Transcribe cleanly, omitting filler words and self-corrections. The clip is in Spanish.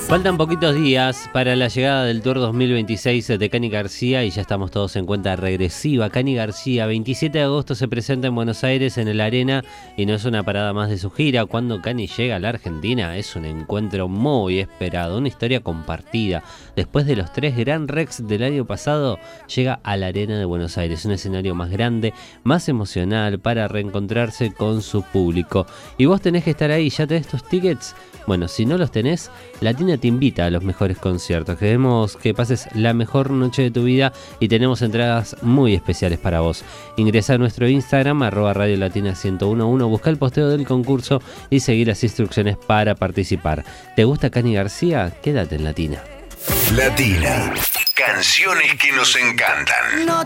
Faltan poquitos días para la llegada del Tour 2026 de Cani García y ya estamos todos en cuenta regresiva. Cani García, 27 de agosto se presenta en Buenos Aires en el Arena y no es una parada más de su gira. Cuando Cani llega a la Argentina es un encuentro muy esperado, una historia compartida. Después de los 3 Gran Rex del año pasado, llega a la Arena de Buenos Aires, un escenario más grande, más emocional para reencontrarse con su público. Y vos tenés que estar ahí, ¿ya tenés tus tickets? Bueno, si no los tenés, Latina te invita a los mejores conciertos. Queremos que pases la mejor noche de tu vida y tenemos entradas muy especiales para vos. Ingresá a nuestro Instagram, @radiolatina1011, busca el posteo del concurso y seguí las instrucciones para participar. ¿Te gusta Cani García? Quédate en Latina. Latina. Canciones que nos encantan. No